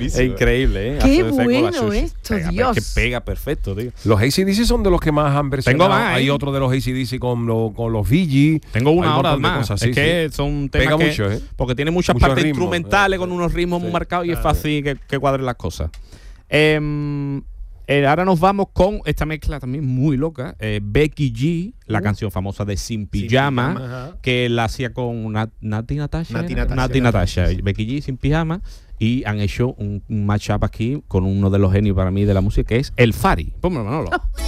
Es increíble, ¿eh? Qué AC/DC con la bueno Xuxa. esto, Pega, Dios. Que pega perfecto, tío. Los AC/DC son de los que más han versionado. Tengo más, Hay ¿eh? otro de los AC/DC con los VG. Tengo Hay una un hora montón de más. cosas, Es sí, que sí. son temas Pega que... mucho, ¿eh? Porque tiene muchas Mucho partes ritmo, instrumentales con unos ritmos muy marcados y es fácil que cuadren las cosas. Ahora nos vamos con esta mezcla también muy loca. Becky G, la canción famosa de Sin Pijama, Pijama, que la hacía con Nati Natasha. Nati Natasha. Becky G, Sin Pijama. Y han hecho un matchup aquí con uno de los genios para mí de la música, que es el Fari. Ponme, Manolo.